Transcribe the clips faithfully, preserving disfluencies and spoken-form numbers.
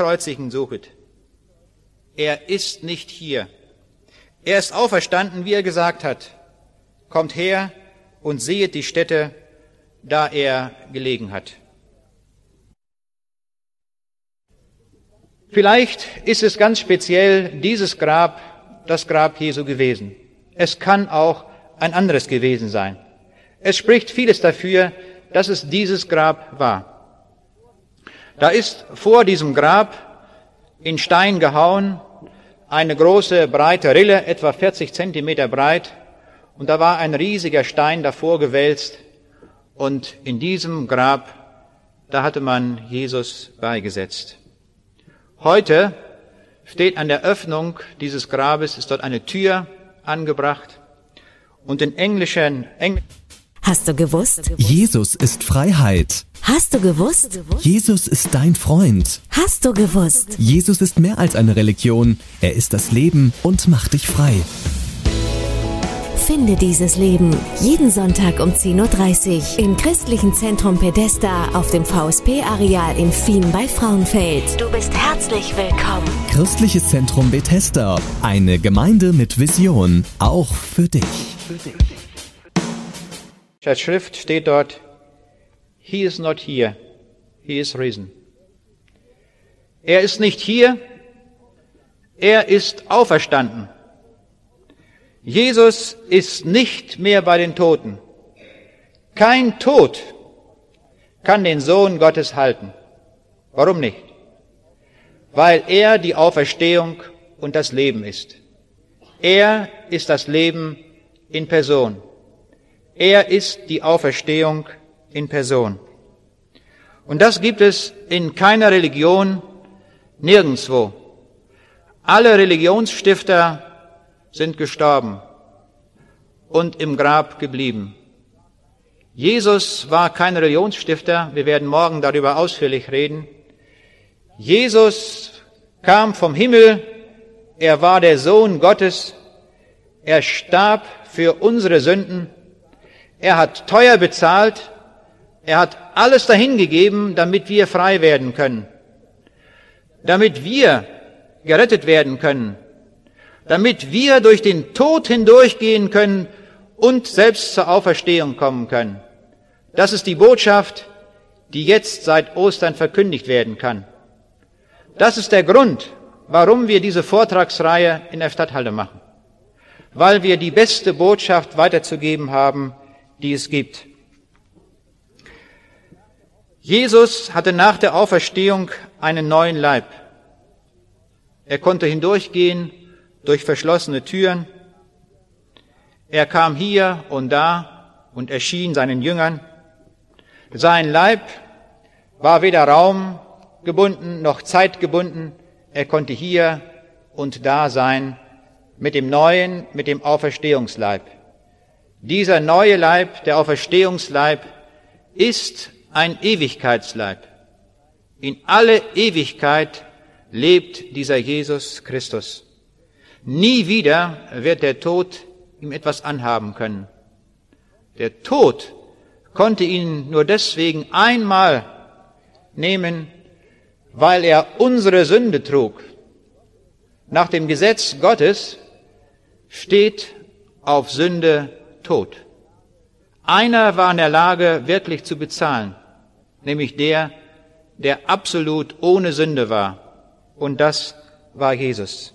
kreuzigen suchet. Er ist nicht hier. Er ist auferstanden, wie er gesagt hat. Kommt her und sehet die Stätte, da er gelegen hat. Vielleicht ist es ganz speziell dieses Grab, das Grab Jesu gewesen. Es kann auch ein anderes gewesen sein. Es spricht vieles dafür, dass es dieses Grab war. Da ist vor diesem Grab in Stein gehauen eine große, breite Rille, etwa vierzig Zentimeter breit, und da war ein riesiger Stein davor gewälzt, und in diesem Grab, da hatte man Jesus beigesetzt. Heute steht an der Öffnung dieses Grabes, ist dort eine Tür angebracht, und in englischen, Engl Hast du gewusst? Jesus ist Freiheit. Hast du gewusst? Jesus ist dein Freund. Hast du gewusst? Jesus ist mehr als eine Religion. Er ist das Leben und macht dich frei. Finde dieses Leben jeden Sonntag um zehn Uhr dreißig im Christlichen Zentrum Pedesta auf dem V S P-Areal in Fien bei Frauenfeld. Du bist herzlich willkommen. Christliches Zentrum Bethesda. Eine Gemeinde mit Vision. Auch für dich. Als Schrift steht dort, He is not here, he is risen. Er ist nicht hier, er ist auferstanden. Jesus ist nicht mehr bei den Toten. Kein Tod kann den Sohn Gottes halten. Warum nicht? Weil er die Auferstehung und das Leben ist. Er ist das Leben in Person. Er ist die Auferstehung in Person. Und das gibt es in keiner Religion, nirgendwo. Alle Religionsstifter sind gestorben und im Grab geblieben. Jesus war kein Religionsstifter, wir werden morgen darüber ausführlich reden. Jesus kam vom Himmel, er war der Sohn Gottes, er starb für unsere Sünden, er hat teuer bezahlt, er hat alles dahingegeben, damit wir frei werden können, damit wir gerettet werden können, damit wir durch den Tod hindurchgehen können und selbst zur Auferstehung kommen können. Das ist die Botschaft, die jetzt seit Ostern verkündigt werden kann. Das ist der Grund, warum wir diese Vortragsreihe in der Stadthalle machen. Weil wir die beste Botschaft weiterzugeben haben, die es gibt. Jesus hatte nach der Auferstehung einen neuen Leib. Er konnte hindurchgehen durch verschlossene Türen. Er kam hier und da und erschien seinen Jüngern. Sein Leib war weder raumgebunden noch zeitgebunden. Er konnte hier und da sein mit dem neuen, mit dem Auferstehungsleib. Dieser neue Leib, der Auferstehungsleib, ist ein Ewigkeitsleib. In alle Ewigkeit lebt dieser Jesus Christus. Nie wieder wird der Tod ihm etwas anhaben können. Der Tod konnte ihn nur deswegen einmal nehmen, weil er unsere Sünde trug. Nach dem Gesetz Gottes steht auf Sünde Tod. Einer war in der Lage, wirklich zu bezahlen, nämlich der, der absolut ohne Sünde war. Und das war Jesus.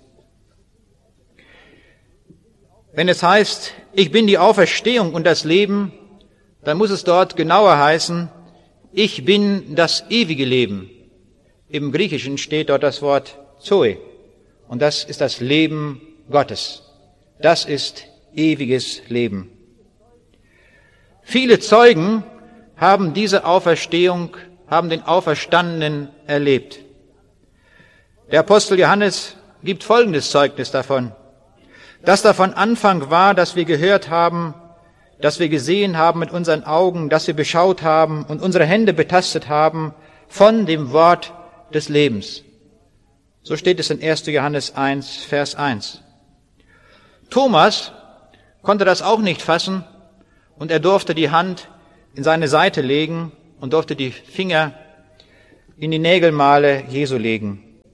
Wenn es heißt, ich bin die Auferstehung und das Leben, dann muss es dort genauer heißen, ich bin das ewige Leben. Im Griechischen steht dort das Wort Zoe. Und das ist das Leben Gottes. Das ist ewiges Leben. Viele Zeugen haben diese Auferstehung, haben den Auferstandenen erlebt. Der Apostel Johannes gibt folgendes Zeugnis davon, dass da von Anfang war, dass wir gehört haben, dass wir gesehen haben mit unseren Augen, dass wir beschaut haben und unsere Hände betastet haben von dem Wort des Lebens. So steht es in erster Johannes eins, Vers eins. Thomas konnte das auch nicht fassen und er durfte die Hand in seine Seite legen und durfte die Finger in die Nägelmale Jesu legen.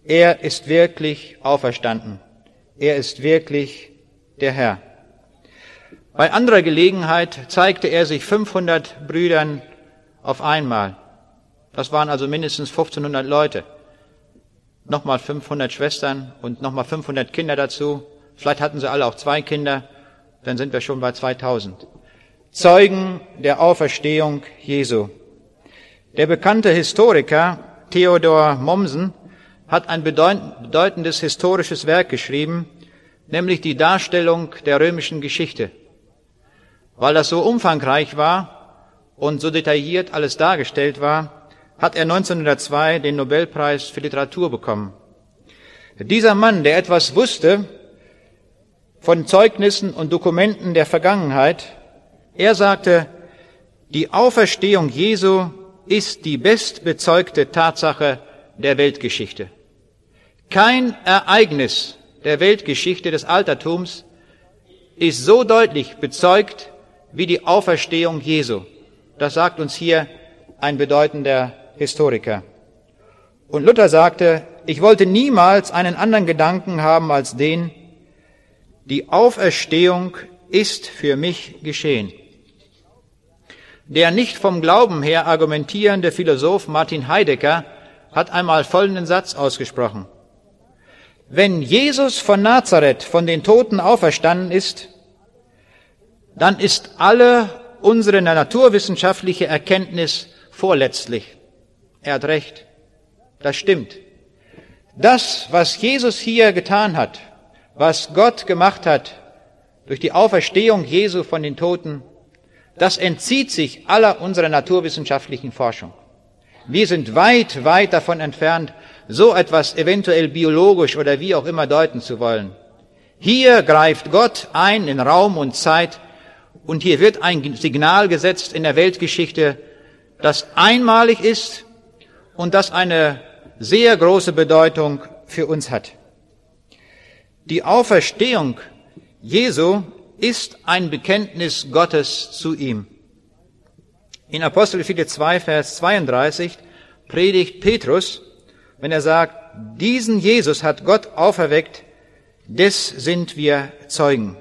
Er ist wirklich auferstanden. Er ist wirklich der Herr. Bei anderer Gelegenheit zeigte er sich fünfhundert Brüdern auf einmal. Das waren also mindestens fünfzehnhundert Leute. Nochmal fünfhundert Schwestern und nochmal fünfhundert Kinder dazu. Vielleicht hatten sie alle auch zwei Kinder. Dann sind wir schon bei zweitausend. Zeugen der Auferstehung Jesu. Der bekannte Historiker Theodor Mommsen hat ein bedeutendes historisches Werk geschrieben, nämlich die Darstellung der römischen Geschichte. Weil das so umfangreich war und so detailliert alles dargestellt war, hat er neunzehnhundertzwei den Nobelpreis für Literatur bekommen. Dieser Mann, der etwas wusste von Zeugnissen und Dokumenten der Vergangenheit, er sagte, die Auferstehung Jesu ist die bestbezeugte Tatsache der Weltgeschichte. Kein Ereignis der Weltgeschichte des Altertums ist so deutlich bezeugt wie die Auferstehung Jesu. Das sagt uns hier ein bedeutender Historiker. Und Luther sagte, ich wollte niemals einen anderen Gedanken haben als den, die Auferstehung ist für mich geschehen. Der nicht vom Glauben her argumentierende Philosoph Martin Heidegger hat einmal folgenden Satz ausgesprochen. Wenn Jesus von Nazareth von den Toten auferstanden ist, dann ist alle unsere naturwissenschaftliche Erkenntnis vorletztlich. Er hat recht. Das stimmt. Das, was Jesus hier getan hat, was Gott gemacht hat durch die Auferstehung Jesu von den Toten, das entzieht sich aller unserer naturwissenschaftlichen Forschung. Wir sind weit, weit davon entfernt, so etwas eventuell biologisch oder wie auch immer deuten zu wollen. Hier greift Gott ein in Raum und Zeit und hier wird ein Signal gesetzt in der Weltgeschichte, das einmalig ist und das eine sehr große Bedeutung für uns hat. Die Auferstehung Jesu ist ein Bekenntnis Gottes zu ihm. In Apostelgeschichte zwei, Vers zweiunddreißig predigt Petrus, wenn er sagt, diesen Jesus hat Gott auferweckt, des sind wir Zeugen.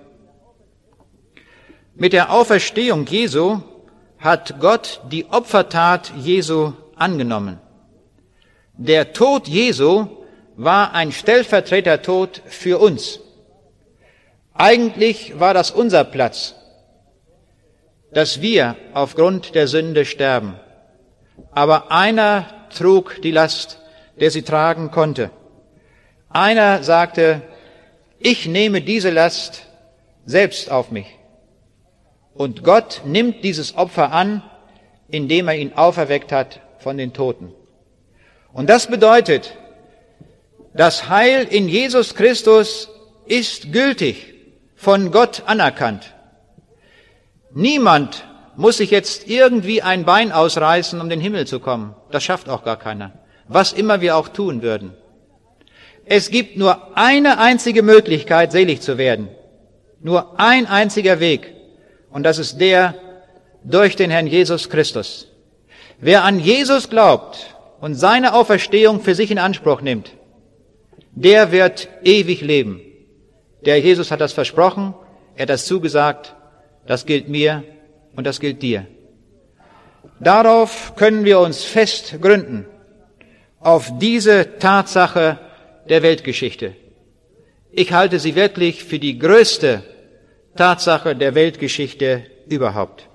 Mit der Auferstehung Jesu hat Gott die Opfertat Jesu angenommen. Der Tod Jesu war ein Stellvertretertod für uns. Eigentlich war das unser Platz, dass wir aufgrund der Sünde sterben. Aber einer trug die Last, der sie tragen konnte. Einer sagte, ich nehme diese Last selbst auf mich. Und Gott nimmt dieses Opfer an, indem er ihn auferweckt hat von den Toten. Und das bedeutet, das Heil in Jesus Christus ist gültig, von Gott anerkannt. Niemand muss sich jetzt irgendwie ein Bein ausreißen, um in den Himmel zu kommen. Das schafft auch gar keiner. Was immer wir auch tun würden. Es gibt nur eine einzige Möglichkeit, selig zu werden. Nur ein einziger Weg. Und das ist der durch den Herrn Jesus Christus. Wer an Jesus glaubt und seine Auferstehung für sich in Anspruch nimmt, der wird ewig leben. Der Jesus hat das versprochen, er hat das zugesagt, das gilt mir und das gilt dir. Darauf können wir uns fest gründen, auf diese Tatsache der Weltgeschichte. Ich halte sie wirklich für die größte Tatsache der Weltgeschichte überhaupt.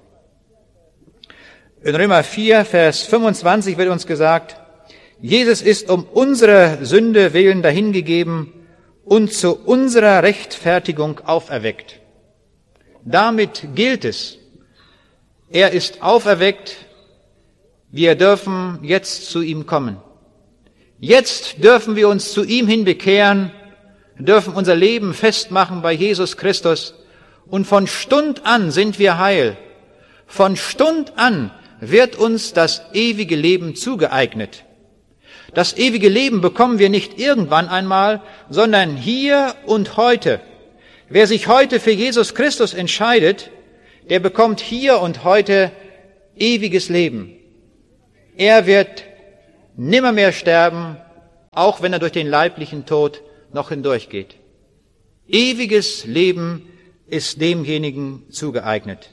In Römer vier, Vers fünfundzwanzig wird uns gesagt, Jesus ist um unsere Sünde willen dahingegeben und zu unserer Rechtfertigung auferweckt. Damit gilt es. Er ist auferweckt. Wir dürfen jetzt zu ihm kommen. Jetzt dürfen wir uns zu ihm hin bekehren, dürfen unser Leben festmachen bei Jesus Christus. Und von Stund an sind wir heil. Von Stund an wird uns das ewige Leben zugeeignet. Das ewige Leben bekommen wir nicht irgendwann einmal, sondern hier und heute. Wer sich heute für Jesus Christus entscheidet, der bekommt hier und heute ewiges Leben. Er wird nimmermehr sterben, auch wenn er durch den leiblichen Tod noch hindurchgeht. Ewiges Leben ist demjenigen zugeeignet.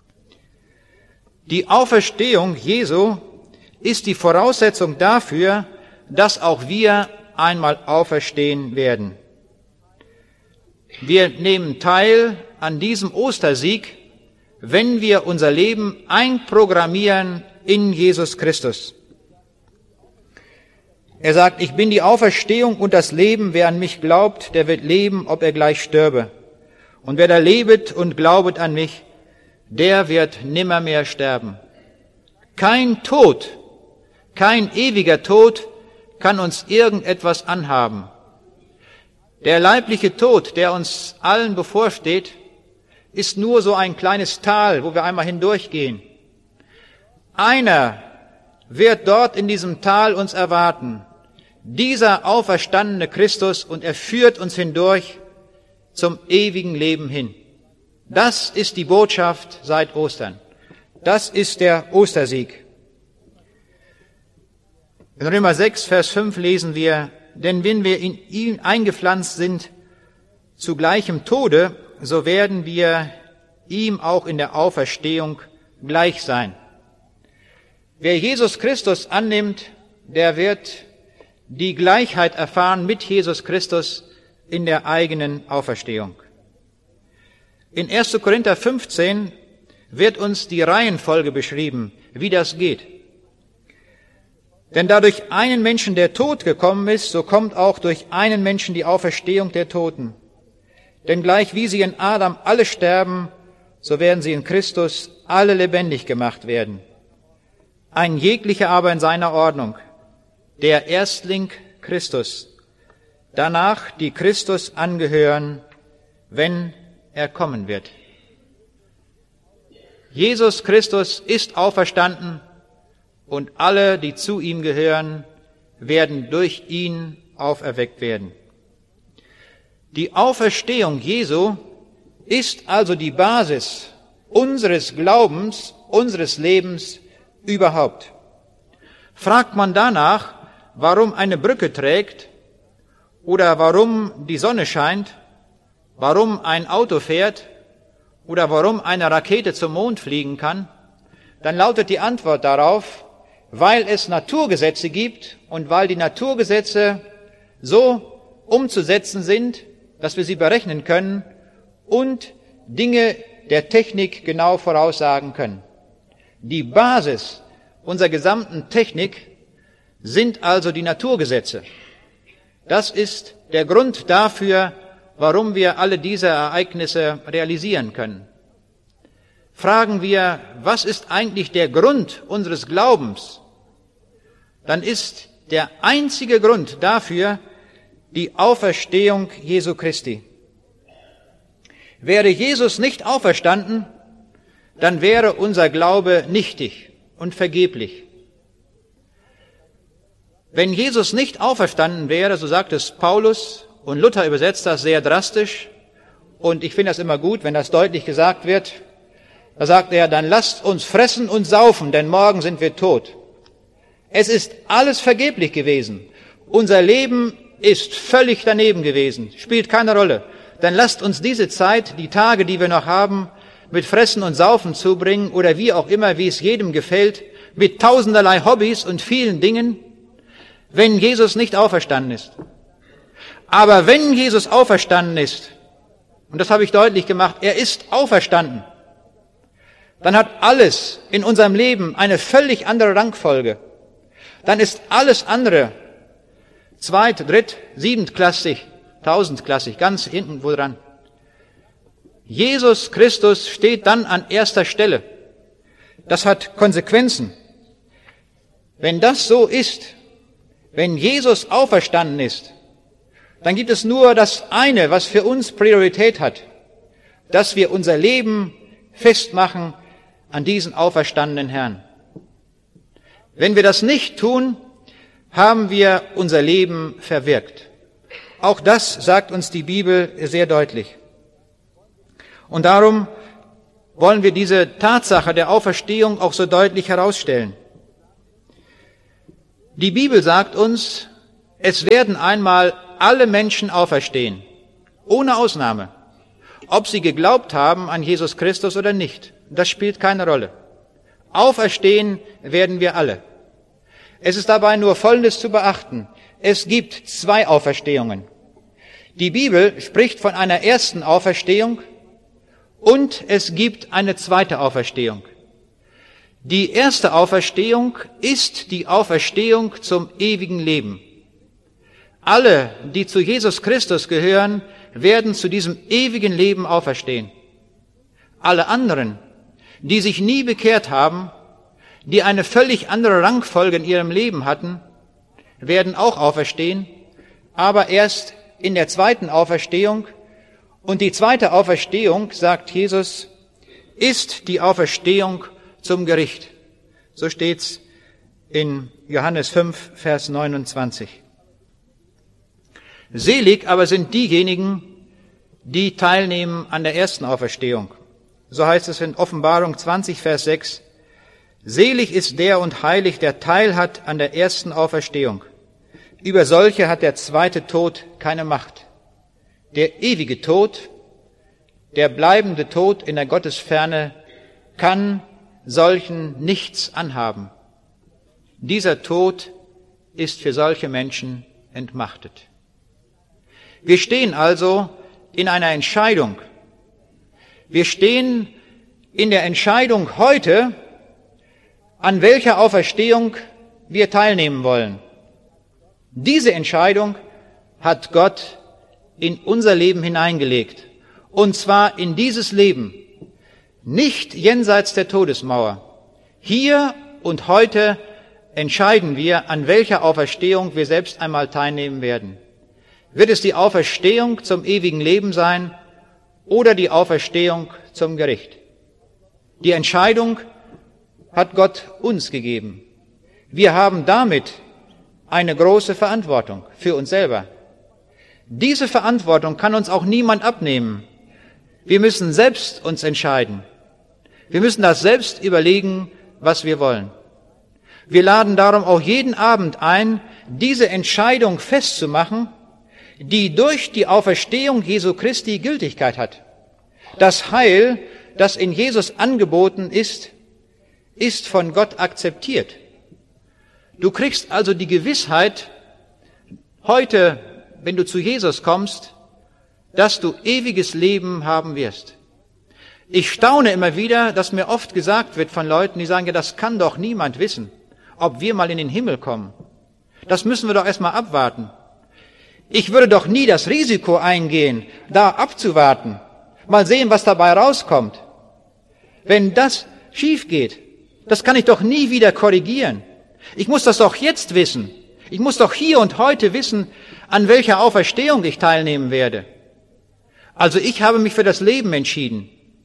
Die Auferstehung Jesu ist die Voraussetzung dafür, dass auch wir einmal auferstehen werden. Wir nehmen teil an diesem Ostersieg, wenn wir unser Leben einprogrammieren in Jesus Christus. Er sagt, ich bin die Auferstehung und das Leben, wer an mich glaubt, der wird leben, ob er gleich stürbe. Und wer da lebet und glaubet an mich, der wird nimmermehr sterben. Kein Tod, kein ewiger Tod kann uns irgendetwas anhaben. Der leibliche Tod, der uns allen bevorsteht, ist nur so ein kleines Tal, wo wir einmal hindurchgehen. Einer wird dort in diesem Tal uns erwarten, dieser auferstandene Christus, und er führt uns hindurch zum ewigen Leben hin. Das ist die Botschaft seit Ostern. Das ist der Ostersieg. In Römer sechs, Vers fünf lesen wir, denn wenn wir in ihn eingepflanzt sind zu gleichem Tode, so werden wir ihm auch in der Auferstehung gleich sein. Wer Jesus Christus annimmt, der wird die Gleichheit erfahren mit Jesus Christus in der eigenen Auferstehung. In erster Korinther fünfzehn wird uns die Reihenfolge beschrieben, wie das geht. Denn da durch einen Menschen der Tod gekommen ist, so kommt auch durch einen Menschen die Auferstehung der Toten. Denn gleich wie sie in Adam alle sterben, so werden sie in Christus alle lebendig gemacht werden. Ein jeglicher aber in seiner Ordnung, der Erstling Christus, danach die Christus angehören, wenn er kommen wird. Jesus Christus ist auferstanden und alle, die zu ihm gehören, werden durch ihn auferweckt werden. Die Auferstehung Jesu ist also die Basis unseres Glaubens, unseres Lebens überhaupt. Fragt man danach, warum eine Brücke trägt oder warum die Sonne scheint, warum ein Auto fährt oder warum eine Rakete zum Mond fliegen kann, dann lautet die Antwort darauf, weil es Naturgesetze gibt und weil die Naturgesetze so umzusetzen sind, dass wir sie berechnen können und Dinge der Technik genau voraussagen können. Die Basis unserer gesamten Technik sind also die Naturgesetze. Das ist der Grund dafür, warum wir alle diese Ereignisse realisieren können. Fragen wir, was ist eigentlich der Grund unseres Glaubens? Dann ist der einzige Grund dafür die Auferstehung Jesu Christi. Wäre Jesus nicht auferstanden, dann wäre unser Glaube nichtig und vergeblich. Wenn Jesus nicht auferstanden wäre, so sagt es Paulus, und Luther übersetzt das sehr drastisch, und ich finde das immer gut, wenn das deutlich gesagt wird, da sagt er, dann lasst uns fressen und saufen, denn morgen sind wir tot. Es ist alles vergeblich gewesen. Unser Leben ist völlig daneben gewesen, spielt keine Rolle. Dann lasst uns diese Zeit, die Tage, die wir noch haben, mit Fressen und Saufen zubringen oder wie auch immer, wie es jedem gefällt, mit tausenderlei Hobbys und vielen Dingen, wenn Jesus nicht auferstanden ist. Aber wenn Jesus auferstanden ist, und das habe ich deutlich gemacht, er ist auferstanden, dann hat alles in unserem Leben eine völlig andere Rangfolge. Dann ist alles andere zweit-, dritt-, siebentklassig, tausendklassig, ganz hinten wo dran. Jesus Christus steht dann an erster Stelle. Das hat Konsequenzen. Wenn das so ist, wenn Jesus auferstanden ist, dann gibt es nur das eine, was für uns Priorität hat, dass wir unser Leben festmachen an diesen auferstandenen Herrn. Wenn wir das nicht tun, haben wir unser Leben verwirkt. Auch das sagt uns die Bibel sehr deutlich. Und darum wollen wir diese Tatsache der Auferstehung auch so deutlich herausstellen. Die Bibel sagt uns, Es werden einmal alle Menschen auferstehen, ohne Ausnahme, ob sie geglaubt haben an Jesus Christus oder nicht. Das spielt keine Rolle. Auferstehen werden wir alle. Es ist dabei nur Folgendes zu beachten. Es gibt zwei Auferstehungen. Die Bibel spricht von einer ersten Auferstehung und es gibt eine zweite Auferstehung. Die erste Auferstehung ist die Auferstehung zum ewigen Leben. Alle, die zu Jesus Christus gehören, werden zu diesem ewigen Leben auferstehen. Alle anderen, die sich nie bekehrt haben, die eine völlig andere Rangfolge in ihrem Leben hatten, werden auch auferstehen, aber erst in der zweiten Auferstehung. Und die zweite Auferstehung, sagt Jesus, ist die Auferstehung zum Gericht. So steht's in Johannes fünf, Vers neunundzwanzig. Selig aber sind diejenigen, die teilnehmen an der ersten Auferstehung. So heißt es in Offenbarung zwanzig, Vers sechs. Selig ist der und heilig, der Teil hat an der ersten Auferstehung. Über solche hat der zweite Tod keine Macht. Der ewige Tod, der bleibende Tod in der Gottesferne, kann solchen nichts anhaben. Dieser Tod ist für solche Menschen entmachtet. Wir stehen also in einer Entscheidung. Wir stehen in der Entscheidung heute, an welcher Auferstehung wir teilnehmen wollen. Diese Entscheidung hat Gott in unser Leben hineingelegt. Und zwar in dieses Leben, nicht jenseits der Todesmauer. Hier und heute entscheiden wir, an welcher Auferstehung wir selbst einmal teilnehmen werden. Wird es die Auferstehung zum ewigen Leben sein oder die Auferstehung zum Gericht? Die Entscheidung hat Gott uns gegeben. Wir haben damit eine große Verantwortung für uns selber. Diese Verantwortung kann uns auch niemand abnehmen. Wir müssen selbst uns entscheiden. Wir müssen das selbst überlegen, was wir wollen. Wir laden darum auch jeden Abend ein, diese Entscheidung festzumachen, die durch die Auferstehung Jesu Christi Gültigkeit hat. Das Heil, das in Jesus angeboten ist, ist von Gott akzeptiert. Du kriegst also die Gewissheit, heute, wenn du zu Jesus kommst, dass du ewiges Leben haben wirst. Ich staune immer wieder, dass mir oft gesagt wird von Leuten, die sagen, ja, das kann doch niemand wissen, ob wir mal in den Himmel kommen. Das müssen wir doch erstmal abwarten. Ich würde doch nie das Risiko eingehen, da abzuwarten, mal sehen, was dabei rauskommt. Wenn das schief geht, das kann ich doch nie wieder korrigieren. Ich muss das doch jetzt wissen. Ich muss doch hier und heute wissen, an welcher Auferstehung ich teilnehmen werde. Also ich habe mich für das Leben entschieden.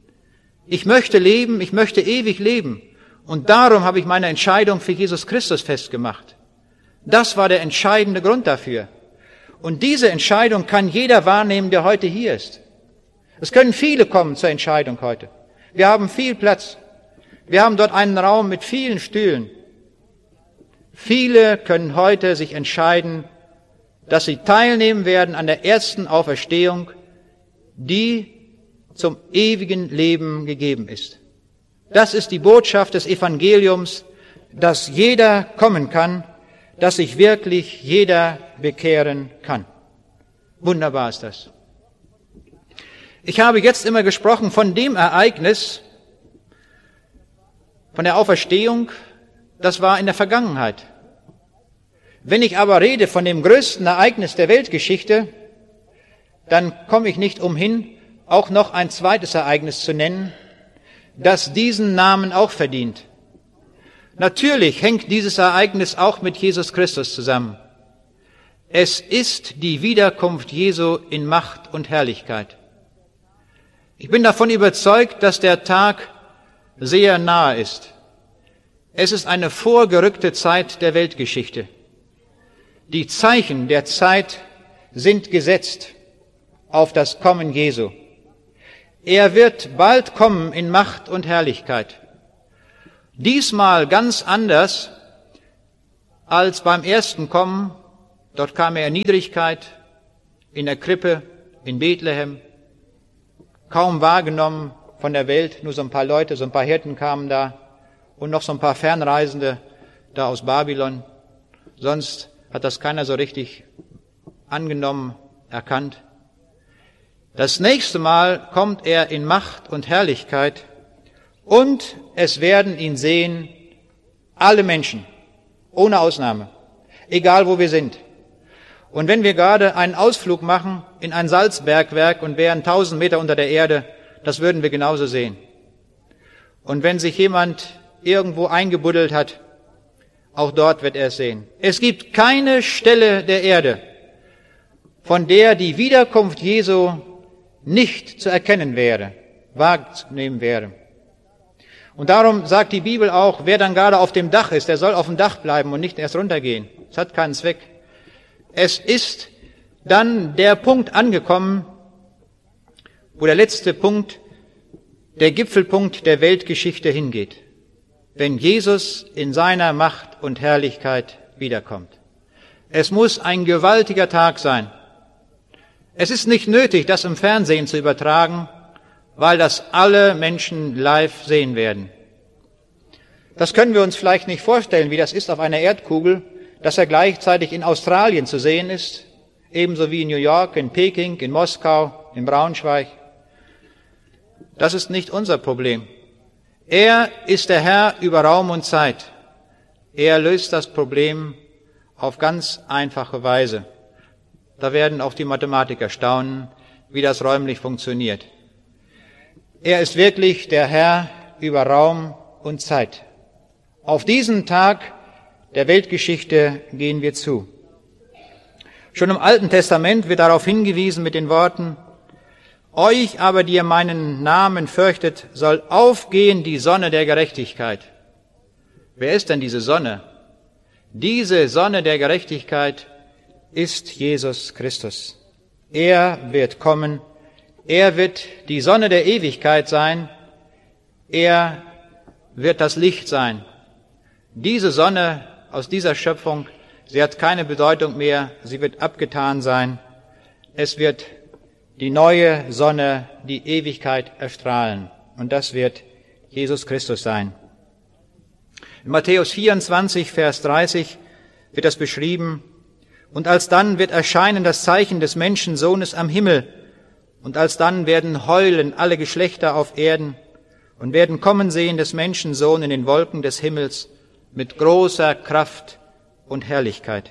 Ich möchte leben, ich möchte ewig leben. Und darum habe ich meine Entscheidung für Jesus Christus festgemacht. Das war der entscheidende Grund dafür. Und diese Entscheidung kann jeder wahrnehmen, der heute hier ist. Es können viele kommen zur Entscheidung heute. Wir haben viel Platz. Wir haben dort einen Raum mit vielen Stühlen. Viele können heute sich entscheiden, dass sie teilnehmen werden an der ersten Auferstehung, die zum ewigen Leben gegeben ist. Das ist die Botschaft des Evangeliums, dass jeder kommen kann, dass sich wirklich jeder bekehren kann. Wunderbar ist das. Ich habe jetzt immer gesprochen von dem Ereignis, von der Auferstehung, das war in der Vergangenheit. Wenn ich aber rede von dem größten Ereignis der Weltgeschichte, dann komme ich nicht umhin, auch noch ein zweites Ereignis zu nennen, das diesen Namen auch verdient. Natürlich hängt dieses Ereignis auch mit Jesus Christus zusammen. Es ist die Wiederkunft Jesu in Macht und Herrlichkeit. Ich bin davon überzeugt, dass der Tag sehr nahe ist. Es ist eine vorgerückte Zeit der Weltgeschichte. Die Zeichen der Zeit sind gesetzt auf das Kommen Jesu. Er wird bald kommen in Macht und Herrlichkeit. Diesmal ganz anders als beim ersten Kommen, Dort kam er in Niedrigkeit, in der Krippe, in Bethlehem, kaum wahrgenommen von der Welt, nur so ein paar Leute, so ein paar Hirten kamen da und noch so ein paar Fernreisende da aus Babylon. Sonst hat das keiner so richtig angenommen, erkannt. Das nächste Mal kommt er in Macht und Herrlichkeit und es werden ihn sehen alle Menschen, ohne Ausnahme, egal wo wir sind. Und wenn wir gerade einen Ausflug machen in ein Salzbergwerk und wären tausend Meter unter der Erde, das würden wir genauso sehen. Und wenn sich jemand irgendwo eingebuddelt hat, auch dort wird er es sehen. Es gibt keine Stelle der Erde, von der die Wiederkunft Jesu nicht zu erkennen wäre, wahrzunehmen wäre. Und darum sagt die Bibel auch, wer dann gerade auf dem Dach ist, der soll auf dem Dach bleiben und nicht erst runtergehen. Es hat keinen Zweck. Es ist dann der Punkt angekommen, wo der letzte Punkt, der Gipfelpunkt der Weltgeschichte hingeht, wenn Jesus in seiner Macht und Herrlichkeit wiederkommt. Es muss ein gewaltiger Tag sein. Es ist nicht nötig, das im Fernsehen zu übertragen, weil das alle Menschen live sehen werden. Das können wir uns vielleicht nicht vorstellen, wie das ist auf einer Erdkugel, dass er gleichzeitig in Australien zu sehen ist, ebenso wie in New York, in Peking, in Moskau, in Braunschweig. Das ist nicht unser Problem. Er ist der Herr über Raum und Zeit. Er löst das Problem auf ganz einfache Weise. Da werden auch die Mathematiker staunen, wie das räumlich funktioniert. Er ist wirklich der Herr über Raum und Zeit. Auf diesen Tag der Weltgeschichte gehen wir zu. Schon im Alten Testament wird darauf hingewiesen mit den Worten: Euch aber, die ihr meinen Namen fürchtet, soll aufgehen die Sonne der Gerechtigkeit. Wer ist denn diese Sonne? Diese Sonne der Gerechtigkeit ist Jesus Christus. Er wird kommen. Er wird die Sonne der Ewigkeit sein. Er wird das Licht sein. Diese Sonne aus dieser Schöpfung, sie hat keine Bedeutung mehr. Sie wird abgetan sein. Es wird die neue Sonne, die Ewigkeit erstrahlen. Und das wird Jesus Christus sein. In Matthäus vierundzwanzig, Vers dreißig wird das beschrieben. Und alsdann wird erscheinen das Zeichen des Menschensohnes am Himmel. Und alsdann werden heulen alle Geschlechter auf Erden und werden kommen sehen des Menschensohn in den Wolken des Himmels mit großer Kraft und Herrlichkeit.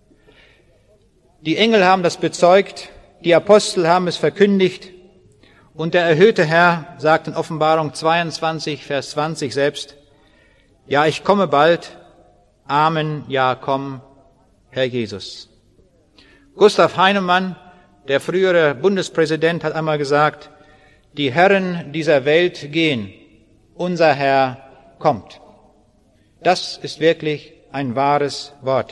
Die Engel haben das bezeugt, die Apostel haben es verkündigt und der erhöhte Herr sagt in Offenbarung zweiundzwanzig, Vers zwanzig selbst: Ja, ich komme bald. Amen, ja, komm, Herr Jesus. Gustav Heinemann, der frühere Bundespräsident, hat einmal gesagt: Die Herren dieser Welt gehen, unser Herr kommt. Das ist wirklich ein wahres Wort.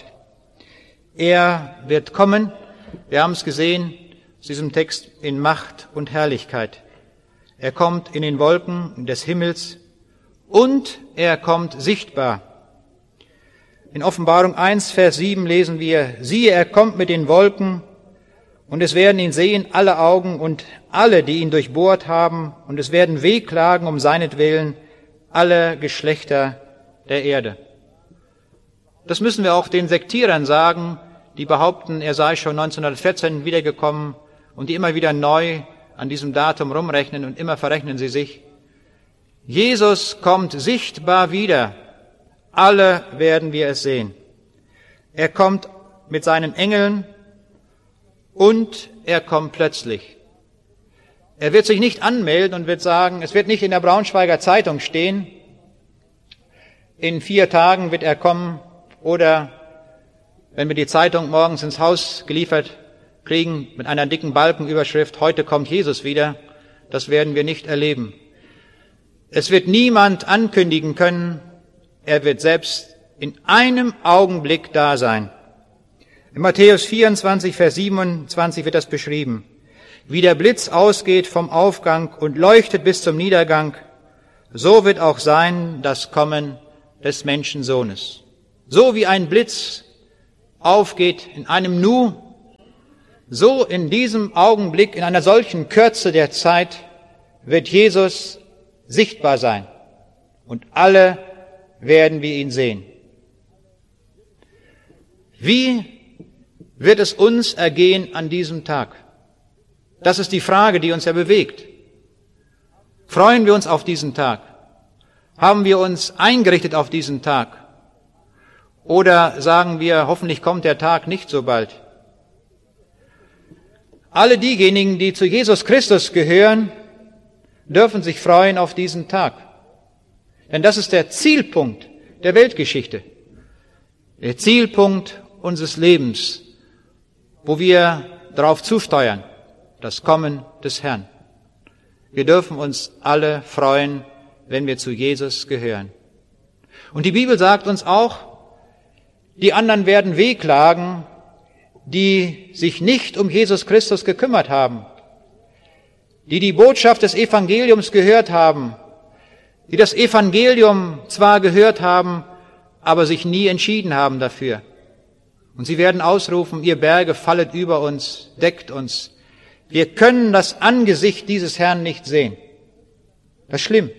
Er wird kommen, wir haben es gesehen, aus diesem Text, in Macht und Herrlichkeit. Er kommt in den Wolken des Himmels und er kommt sichtbar. In Offenbarung eins, Vers sieben lesen wir: Siehe, er kommt mit den Wolken und es werden ihn sehen alle Augen und alle, die ihn durchbohrt haben, und es werden wehklagen um seinetwillen alle Geschlechter der Erde. Das müssen wir auch den Sektierern sagen, die behaupten, er sei schon neunzehnhundertvierzehn wiedergekommen und die immer wieder neu an diesem Datum rumrechnen und immer verrechnen sie sich. Jesus kommt sichtbar wieder. Alle werden wir es sehen. Er kommt mit seinen Engeln und er kommt plötzlich. Er wird sich nicht anmelden und wird sagen, es wird nicht in der Braunschweiger Zeitung stehen, in vier Tagen wird er kommen, oder wenn wir die Zeitung morgens ins Haus geliefert kriegen mit einer dicken Balkenüberschrift: Heute kommt Jesus wieder. Das werden wir nicht erleben. Es wird niemand ankündigen können, er wird selbst in einem Augenblick da sein. In Matthäus vierundzwanzig, Vers siebenundzwanzig wird das beschrieben: Wie der Blitz ausgeht vom Aufgang und leuchtet bis zum Niedergang, so wird auch sein das Kommen des Menschensohnes. So wie ein Blitz aufgeht in einem Nu, so in diesem Augenblick, in einer solchen Kürze der Zeit, wird Jesus sichtbar sein. Und alle werden wir ihn sehen. Wie wird es uns ergehen an diesem Tag? Das ist die Frage, die uns ja bewegt. Freuen wir uns auf diesen Tag? Haben wir uns eingerichtet auf diesen Tag? Oder sagen wir, hoffentlich kommt der Tag nicht so bald? Alle diejenigen, die zu Jesus Christus gehören, dürfen sich freuen auf diesen Tag. Denn das ist der Zielpunkt der Weltgeschichte. Der Zielpunkt unseres Lebens, wo wir darauf zusteuern, das Kommen des Herrn. Wir dürfen uns alle freuen, wenn wir zu Jesus gehören. Und die Bibel sagt uns auch, die anderen werden wehklagen, die sich nicht um Jesus Christus gekümmert haben, die die Botschaft des Evangeliums gehört haben, die das Evangelium zwar gehört haben, aber sich nie entschieden haben dafür. Und sie werden ausrufen, ihr Berge fallet über uns, deckt uns. Wir können das Angesicht dieses Herrn nicht sehen. Das ist schlimm.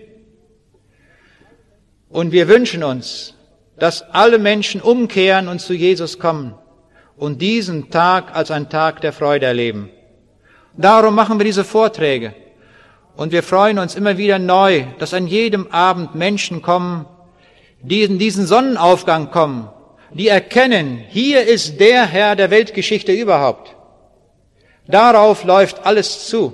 Und wir wünschen uns, dass alle Menschen umkehren und zu Jesus kommen und diesen Tag als einen Tag der Freude erleben. Darum machen wir diese Vorträge. Und wir freuen uns immer wieder neu, dass an jedem Abend Menschen kommen, die in diesen Sonnenaufgang kommen, die erkennen, hier ist der Herr der Weltgeschichte überhaupt. Darauf läuft alles zu.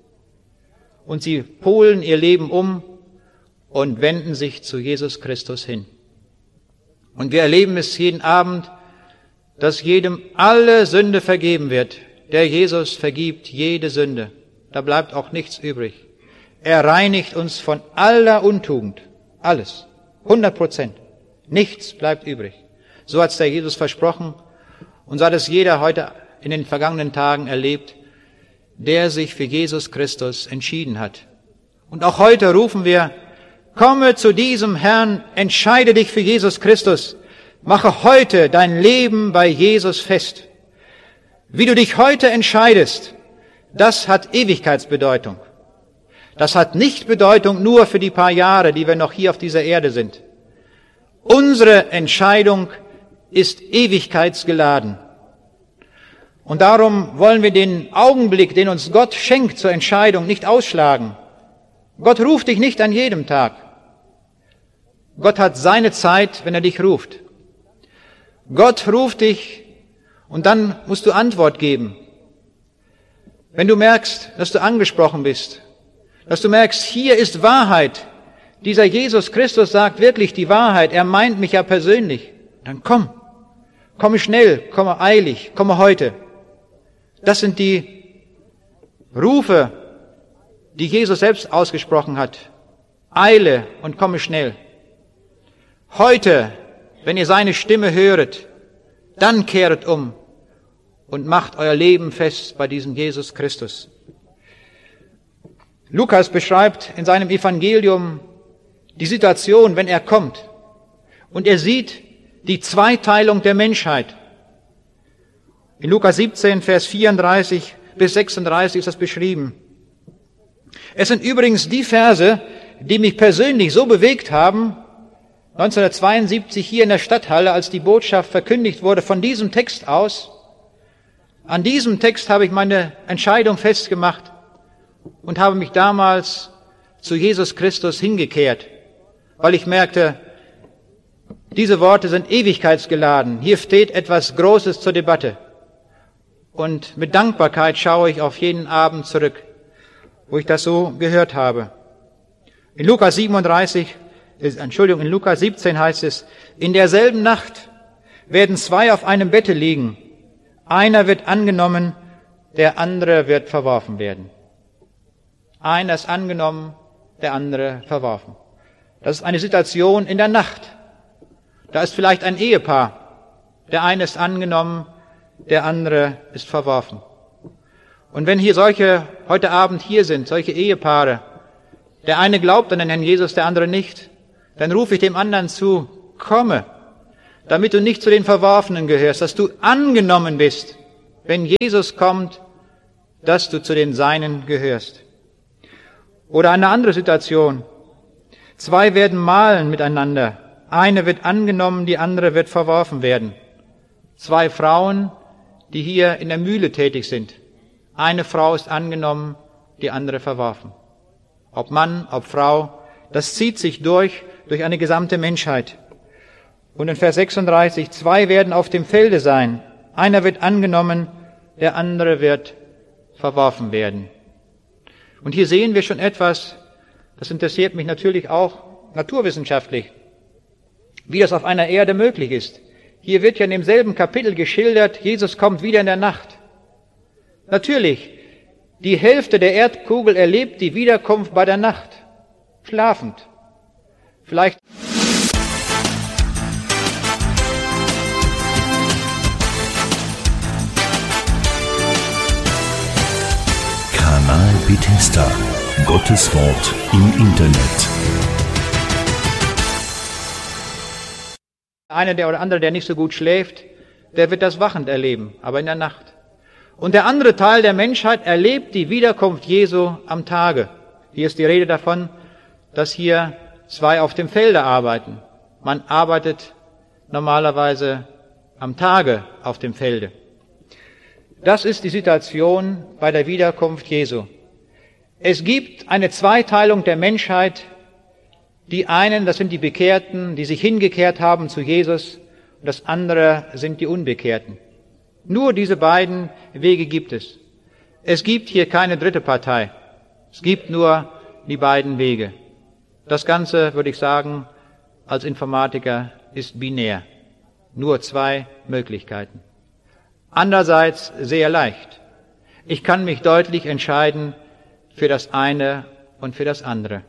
Und sie polen ihr Leben um und wenden sich zu Jesus Christus hin. Und wir erleben es jeden Abend, dass jedem alle Sünde vergeben wird. Der Jesus vergibt jede Sünde. Da bleibt auch nichts übrig. Er reinigt uns von aller Untugend. Alles. hundert Prozent. Nichts bleibt übrig. So hat es der Jesus versprochen. Und so hat es jeder heute in den vergangenen Tagen erlebt, der sich für Jesus Christus entschieden hat. Und auch heute rufen wir, komme zu diesem Herrn, entscheide dich für Jesus Christus. Mache heute dein Leben bei Jesus fest. Wie du dich heute entscheidest, das hat Ewigkeitsbedeutung. Das hat nicht Bedeutung nur für die paar Jahre, die wir noch hier auf dieser Erde sind. Unsere Entscheidung ist ewigkeitsgeladen. Und darum wollen wir den Augenblick, den uns Gott schenkt zur Entscheidung, nicht ausschlagen. Gott ruft dich nicht an jedem Tag. Gott hat seine Zeit, wenn er dich ruft. Gott ruft dich und dann musst du Antwort geben. Wenn du merkst, dass du angesprochen bist, dass du merkst, hier ist Wahrheit, dieser Jesus Christus sagt wirklich die Wahrheit, er meint mich ja persönlich, dann komm, komme schnell, komme eilig, komme heute. Das sind die Rufe, die Jesus selbst ausgesprochen hat. Eile und komme schnell. Heute, wenn ihr seine Stimme höret, dann kehret um und macht euer Leben fest bei diesem Jesus Christus. Lukas beschreibt in seinem Evangelium die Situation, wenn er kommt. Und er sieht die Zweiteilung der Menschheit. In Lukas siebzehn, Vers vierunddreißig bis sechsunddreißig ist das beschrieben. Es sind übrigens die Verse, die mich persönlich so bewegt haben, neunzehnhundertzweiundsiebzig hier in der Stadthalle, als die Botschaft verkündigt wurde, von diesem Text aus. An diesem Text habe ich meine Entscheidung festgemacht und habe mich damals zu Jesus Christus hingekehrt, weil ich merkte, diese Worte sind ewigkeitsgeladen. Hier steht etwas Großes zur Debatte. Und mit Dankbarkeit schaue ich auf jeden Abend zurück, wo ich das so gehört habe. In Lukas siebenunddreißig, Entschuldigung, in Lukas siebzehn heißt es, in derselben Nacht werden zwei auf einem Bette liegen. Einer wird angenommen, der andere wird verworfen werden. Einer ist angenommen, der andere verworfen. Das ist eine Situation in der Nacht. Da ist vielleicht ein Ehepaar. Der eine ist angenommen, der andere ist verworfen. Und wenn hier solche heute Abend hier sind, solche Ehepaare, der eine glaubt an den Herrn Jesus, der andere nicht, dann rufe ich dem anderen zu, komme, damit du nicht zu den Verworfenen gehörst, dass du angenommen bist, wenn Jesus kommt, dass du zu den Seinen gehörst. Oder eine andere Situation. Zwei werden mahlen miteinander. Eine wird angenommen, die andere wird verworfen werden. Zwei Frauen, die hier in der Mühle tätig sind. Eine Frau ist angenommen, die andere verworfen. Ob Mann, ob Frau, das zieht sich durch, durch eine gesamte Menschheit. Und in Vers sechsunddreißig, zwei werden auf dem Felde sein. Einer wird angenommen, der andere wird verworfen werden. Und hier sehen wir schon etwas, das interessiert mich natürlich auch naturwissenschaftlich, wie das auf einer Erde möglich ist. Hier wird ja in demselben Kapitel geschildert, Jesus kommt wieder in der Nacht. Natürlich, die Hälfte der Erdkugel erlebt die Wiederkunft bei der Nacht, schlafend. Vielleicht Kanal Bethesda, Gottes Wort im Internet. Einer der oder andere, der nicht so gut schläft, der wird das wachend erleben, aber in der Nacht. Und der andere Teil der Menschheit erlebt die Wiederkunft Jesu am Tage. Hier ist die Rede davon, dass hier zwei auf dem Felde arbeiten. Man arbeitet normalerweise am Tage auf dem Felde. Das ist die Situation bei der Wiederkunft Jesu. Es gibt eine Zweiteilung der Menschheit. Die einen, das sind die Bekehrten, die sich hingekehrt haben zu Jesus, und das andere sind die Unbekehrten. Nur diese beiden Wege gibt es. Es gibt hier keine dritte Partei. Es gibt nur die beiden Wege. Das Ganze, würde ich sagen, als Informatiker ist binär. Nur zwei Möglichkeiten. Andererseits sehr leicht. Ich kann mich deutlich entscheiden für das eine und für das andere.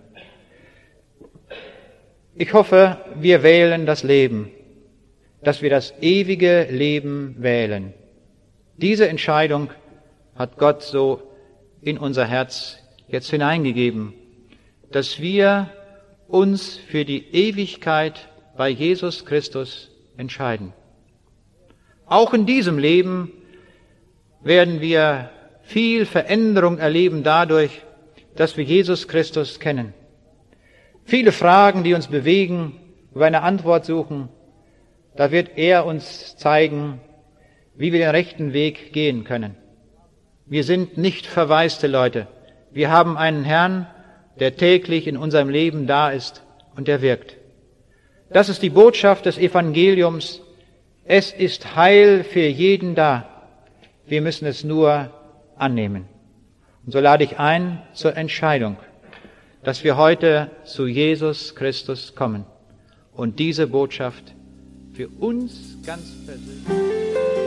Ich hoffe, wir wählen das Leben, dass wir das ewige Leben wählen. Diese Entscheidung hat Gott so in unser Herz jetzt hineingegeben, dass wir uns für die Ewigkeit bei Jesus Christus entscheiden. Auch in diesem Leben werden wir viel Veränderung erleben dadurch, dass wir Jesus Christus kennen. Viele Fragen, die uns bewegen, wo wir eine Antwort suchen, da wird er uns zeigen, wie wir den rechten Weg gehen können. Wir sind nicht verwaiste Leute. Wir haben einen Herrn, der täglich in unserem Leben da ist und der wirkt. Das ist die Botschaft des Evangeliums. Es ist Heil für jeden da. Wir müssen es nur annehmen. Und so lade ich ein zur Entscheidung, dass wir heute zu Jesus Christus kommen und diese Botschaft für uns ganz persönlich